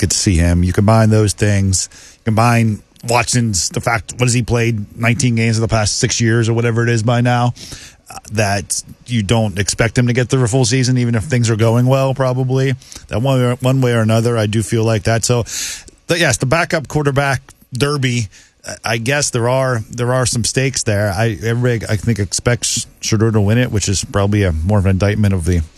get to see him. You combine those things, combine Watson's, the fact, what has he played, 19 games in the past 6 years or whatever it is by now, that you don't expect him to get through a full season, even if things are going well, probably. That one way or another, I do feel like that. So, yes, the backup quarterback derby, I guess there are some stakes there. Everybody, I think, expects Shedeur to win it, which is probably more of an indictment of the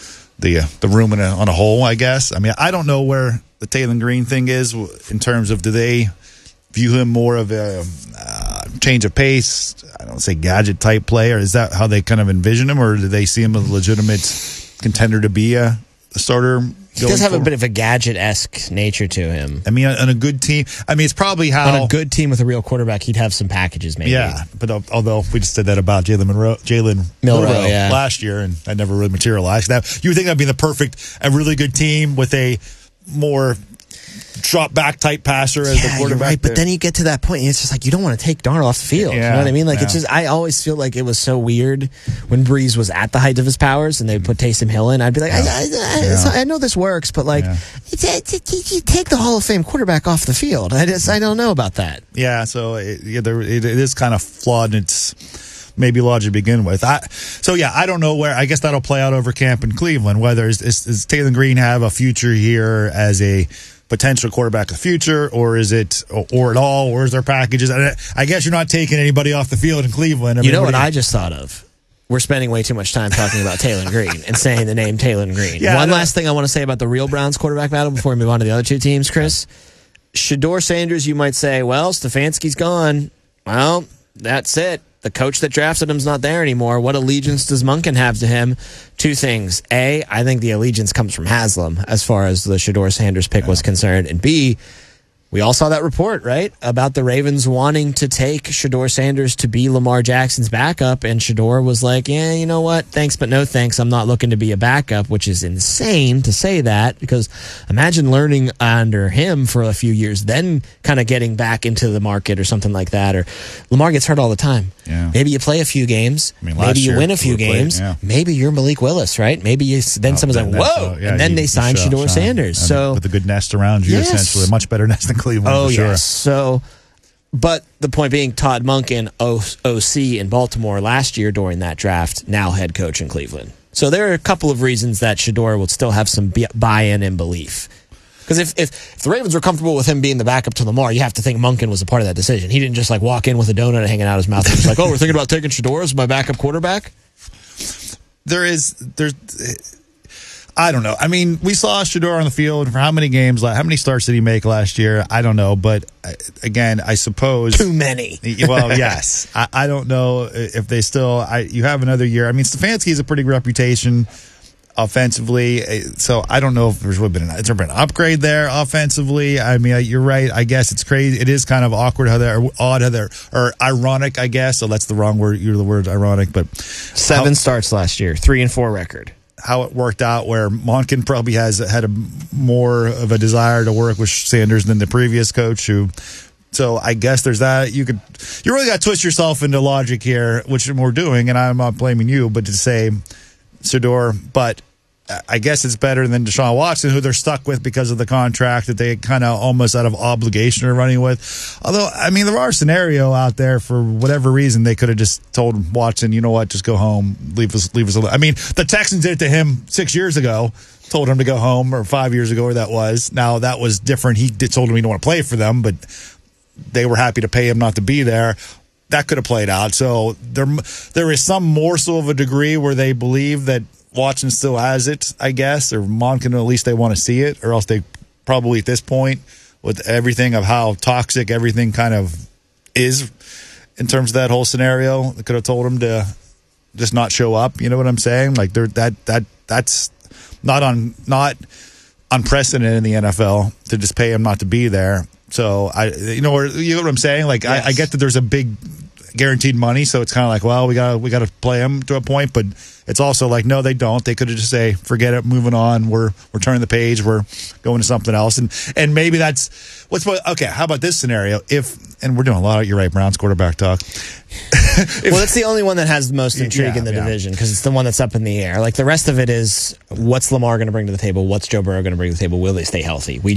room on a whole, I guess. I mean, I don't know where the Taylen Green thing is in terms of, do they view him more of a change of pace, I don't say gadget type player? Is that how they kind of envision him, or do they see him as a legitimate contender to be a starter? He does have a bit of a gadget-esque nature to him. I mean, on a good team, I mean, it's probably how... On a good team with a real quarterback, he'd have some packages, maybe. Yeah, but although we just said that about Jalen Milroe last year, and that never really materialized. Now, you would think that would be a really good team with a more drop back type passer as the quarterback. Right, but then you get to that point and it's just like, you don't want to take Darnold off the field. You know what I mean? Like, it's just, I always feel like it was so weird when Breeze was at the height of his powers and they put Taysom Hill in. I'd be like, I know this works, but like, you take the Hall of Fame quarterback off the field. I don't know about that. Yeah, so it is kind of flawed in its maybe logic to begin with. I don't know where. I guess that'll play out over camp in Cleveland. Whether does Taylen Green have a future here as a potential quarterback of the future, or is it, or at all, or is there packages? I guess you're not taking anybody off the field in Cleveland. I mean, I just thought of? We're spending way too much time talking about Taylen Green and saying the name Taylen Green. Yeah, One last thing I want to say about the real Browns quarterback battle before we move on to the other two teams, Chris. Shedeur Sanders, you might say, well, Stefanski's gone. Well, that's it. The coach that drafted him's not there anymore. What allegiance does Monken have to him? Two things. A, I think the allegiance comes from Haslam as far as the Shedeur Sanders pick was concerned. And B, we all saw that report, right, about the Ravens wanting to take Shedeur Sanders to be Lamar Jackson's backup, and Shedeur was like, yeah, you know what, thanks but no thanks, I'm not looking to be a backup, which is insane to say that, because imagine learning under him for a few years, then kind of getting back into the market or something like that. Or Lamar gets hurt all the time. Yeah. Maybe you play a few games, maybe you win a few games, maybe you're Malik Willis, right? Maybe then someone's like, whoa, and then they sign Shedeur Sanders. So with a good nest around you, essentially, a much better nest than Cleveland. Sure. Yes. So, but the point being, Todd Monken, OC in Baltimore last year during that draft, now head coach in Cleveland. So there are a couple of reasons that Shedeur will still have some buy-in and belief. Because if the Ravens were comfortable with him being the backup to Lamar, you have to think Monken was a part of that decision. He didn't just like walk in with a donut hanging out his mouth and was like, oh, we're thinking about taking Shedeur as my backup quarterback. I don't know. I mean, we saw Shedeur on the field for how many games? How many starts did he make last year? I don't know. But again, I suppose too many. Well, yes. I don't know if they still. You have another year. I mean, Stefanski has a pretty good reputation offensively, so I don't know if has there been an upgrade there offensively. I mean, you're right. I guess it's crazy. It is kind of awkward or ironic, I guess. So that's the wrong word. You're the word ironic, but 7 starts last year, 3-4 record. How it worked out, where Monken probably had more of a desire to work with Sanders than the previous coach. So I guess there's that. You really got to twist yourself into logic here, which we're doing, and I'm not blaming you, but to say Shedeur, but I guess it's better than Deshaun Watson, who they're stuck with because of the contract that they kind of almost out of obligation are running with. Although, I mean, there are scenarios out there for whatever reason they could have just told Watson, you know what, just go home, leave us alone. I mean, the Texans did it to him 6 years ago, told him to go home, or 5 years ago, or that was. Now, that was different. He told him he didn't want to play for them, but they were happy to pay him not to be there. That could have played out. So there is some morsel of a degree where they believe that Watson still has it, I guess, or Monken, at least they want to see it, or else they probably at this point, with everything of how toxic everything kind of is in terms of that whole scenario, they could have told him to just not show up. You know what I'm saying? Like that's not unprecedented in the NFL to just pay him not to be there. So you know what I'm saying? Like yes. I get that there's a big guaranteed money, so it's kind of like, well, we got to play him to a point, but it's also like, no, they don't. They could have just say, forget it, moving on. We're turning the page. We're going to something else, and maybe that's okay. How about this scenario? And we're doing a lot of, you're right, Browns quarterback talk. Well, it's the only one that has the most intrigue in the division because it's the one that's up in the air. Like the rest of it is, what's Lamar going to bring to the table? What's Joe Burrow going to bring to the table? Will they stay healthy? We